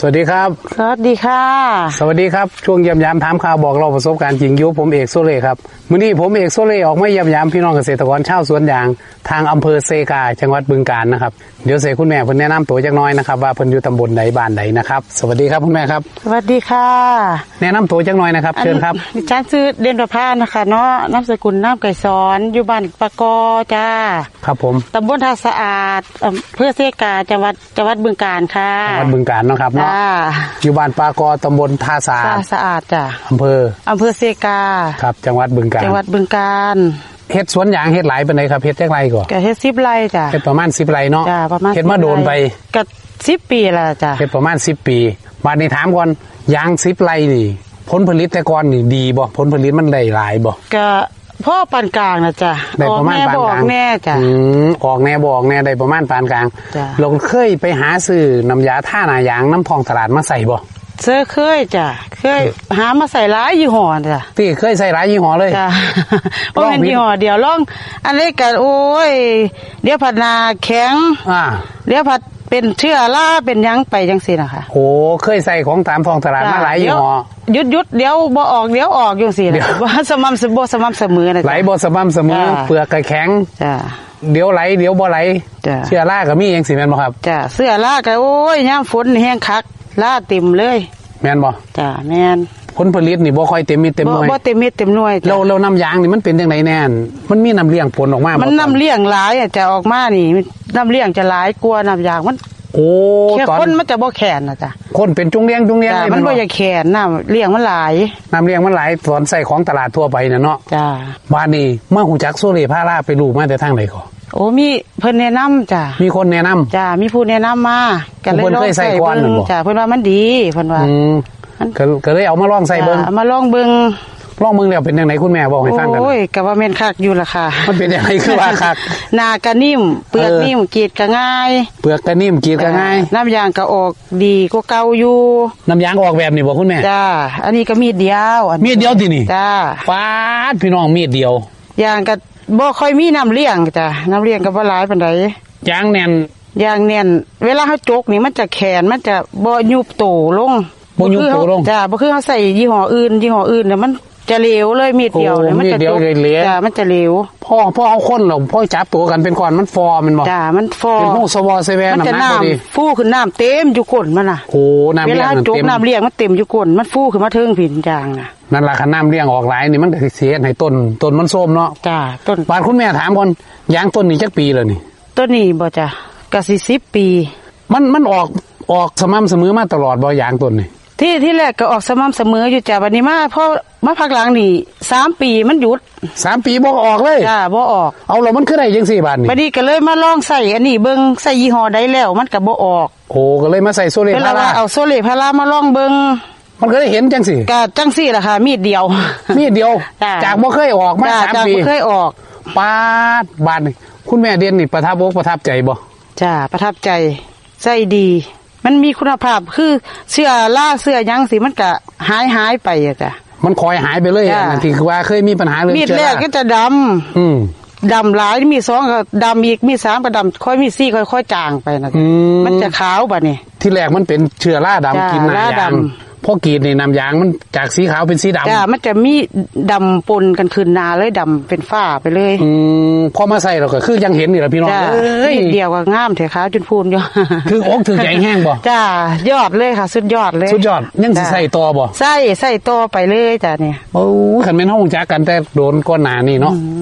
วัสดีครับสวัสดีค่ะสวัสดีครับช่วงเยี่ยมยามถามข่าวบอกเราประสบการณ์จริงอยู่ผมเอกโซเล่ครับมื้อนี้ผมเอกโซเล่ออกมาเยี่ยมยามพี่น้องเกษตรกรชาวสวนยางทางอำเภอเซกาจังหวัดบึงกาฬนะครับเดี๋ยวเสกคุณแม่เพิ่นแนะนำตัวจักหน่อยนะครับว่าเพิ่นอยู่ตำบลใดบ้านใดนะครับสวัสดีครับคุณแม่ครับสวัสดีค่ะแนะนำตัวจักหน่อยนะครับเชิญครับดิฉันชื่อเด่นประภานะคะเนาะนามสกุลน้ำไก่สอนอยู่บ้านปะกอจ้าครับผมตำบลท่าสะอาดอำเภอเซกาจังหวัดบึงกาฬค่ะจังหวัดบึงกาฬเนาะครับเนาะอยู่บ้านปากอตำบลท่าสะอาดจ้ะอำเภอเซกาครับจังหวัดบึงกาฬเฮ็ดสวนยางเฮ็ดหลายปานใดครับเฮ็ดจักไรก่อก็เฮ็ด10 ไร่จ้ะเฮ็ดประมาณ10 ไร่เนาะจ้ะประมาณเฮ็ดมาโดนไปก็10 ปีแล้วจ้ะเฮ็ดประมาณ10 ปีบัดนี้ถามก่อนยาง10 ไร่นี่ผลผลิตแต่ก่อนนี่ดีบ่ผลผลิตมันได้หลายบ่ก็พ่อปานกลางนะจ้ะได้ประมาณปานกลางแน่จ้ะออกแน่บอกแน่ได้ประมาณปานกลางเราเคยไปหาซื้อน้ำยาท่าหน้ายางน้ำทองตลาดมาใส่บ่เคยจ้ะเคยหามาใส่หลายยี่ห้อจ้ะที่เคยใส่หลายยี่ห้อเลยจ้ะบ่แม่นยี่ห้อเดียวลองอันนี้ก็โอ้ยเดี๋ยวผัดนาแข็งเดี๋ยวผัดเป็นเชื้อราเป็นหยังไปจังซี่นะคะโอ้เคยใส่ของตามทองตลาดมาหลายยี่ห้อหยุดเดี๋ยวบ่ออกเดี๋ยวออกจังซี่นะบ่สม่ำเสมอนะไหลบ่สม่ำเสมอเปลือกก็แข็งจ้ะเดี๋ยวไหลเดี๋ยวบ่ไหลเชื้อราก็มีจังซี่แม่นบ่ครับจ้ะเชื้อราก็โอ้ยยามฝนแห้งคักราเต็มเลยแม่นบ่จ้ะแม่นผลผลิตนี่บ่ค่อยเต็มเม็ดเต็มหน่วยบ่เต็มเม็ดเต็มหน่วยแล้วน้ำยางนี่มันเป็นจังไดแน่นมันมีน้ำเลี้ยงผลออกมามันน้ำเลี้ยงหลายจะออกมานี่น้ำเลี้ยงจะหลายกว่าน้ำยางมันโอ้ตอนมันจะบ่แข็งนะจ้ะคนเป็นจุงเลี้ยงเลยมันบ่อยากแข็งน้ำเลี้ยงมันหลายน้ำเลี้ยงมันหลายตอนใส่ของตลาดทั่วไปน่ะเนาะจ้ะบ้านนี้เมื่อหูจักโซเล่พาราไปรู้มาแต่ทางไหนก่อโอ้มีเพิ่นแนะนำจ้ะมีคนแนะนำจ้ะมีผู้แนะนำมาก็เลยลองใส่เบิ่งจ้ะเพิ่นว่ามันดีเพิ่นว่าก็เลยเอามาลองใส่เบิ่งมาลองเบิ่งแล้วเป็นจังได๋คุณแม่บอกให้ฟังกันโอ้ยก็ว่าแม่นคักอยู่ล่ะค่ะมันเป็นจังได๋คือว่าคักหน้าก็นิ่มเปลือกนิ่มกรีดก็ง่ายเปลือกก็นิ่มกรีดก็ง่ายน้ำยางก็ออกดีกว่าเก่าอยู่น้ำยางออกแบบนี้บ่คุณแม่จ้าอันนี้ก็มีดเดียวตินี่จ้าฟาดพี่น้องมีดเดียวยางก็บ่ค่อยมีน้ำเลี้ยงจ้ะน้ำเลี้ยงก็บ่หลายปานใดยางแน่นเวลาเฮาจกนี่มันจะแข็งมันจะบ่ยุบโตลงจ้าบ่คือเฮาใส่ยี่ห้ออื่นเนี่ยมันจะเหลวเลยมีดเดียวเลยมันจะจกจ้ามันจะเหลวพ่อเอาคนหรอกพ่อจับตัวกันเป็นก้อนมันฟอมันบ่จ้ามันฟอเป็นหูสวอเซเว่นน้ำฟูขึ้นน้ำเต็มอยู่ก้นมันน่ะโอ้น้ำเลี้ยงเวลาจกน้ำเลี้ยงมันเต็มอยู่ก้นมันฟูขึ้นมาถึงผินจางน่ะนั่นล่ะคันน้ำเลี้ยงออกหลายนี่มันก็สิเสียให้ต้นมันส้มเนาะจ้าต้นบ้านคุณแม่ถามก่อนยางต้นนี้จักปีแล้วนี่ต้นนี้บ่จ้ะก็สิ10 ปีมันออกสม่ำเสมอมาตลอดบ่ยางต้นนี่ที่แรกก็ออกสม่ำเสมออยู่จ้ะบัดนี้พอมาพักหลังนี่3 ปีมันหยุด 3 ปีบ่ออกเลยจ้าบ่ออกเอาแล้วมันคือได้จังซี่บาดนี้บัดนี้ก็เลยมาลองใส่อันนี้เบิ่งใส่ยี่ห้อใดแล้วมันก็บ่ออกโอ้ก็เลยมาใส่โซเล่พาราเอาโซเล่พารามาลองเบิ่งมันก็ได้เห็นจังซี่ก็จังซี่ล่ะค่ะมีดเดียวจากบ่เคยออกมา3 ปีบ่เคยออกปาดบาดนี่คุณแม่เด่นนี่ประทับใจบ่จ้าประทับใจใส่ดีมันมีคุณภาพคือเสื้อหยังสิมันก็หายไปอ่ะจ้ะมันคอยหายไปเลยอันที่คือว่าเคยมีปัญหาเรื่องมีดแรกก็จะดำหลายมี2ก็ดำอีกมี3ก็ดำค่อยมี4ค่อยจางไปนะมันจะขาวบัดนี้ที่แรกมันเป็นเชื้อราดำกินน้ำยางพอกรีดนี่น้ำยางมันจากสีขาวเป็นสีดำจ้ะมันจะมีดำปนกันขึ้นนาเลยดำเป็นฝ้าไปเลยพอมาใส่เราก็คือยังเห็นนี่แหละพี่น้องเดียวก็งามแท้ขาวจนพูนอยู่คืออกถึงใจแห้งบ่จ้ายอดเลยค่ะสุดยอดเลยยังสิใส่ต่อบ่ใส่ต่อไปเลยจ้ะเนี่ยโอ้คันแม่นเฮาฮู้จักกันแต่โดนก่อนหน้านี่เนาะ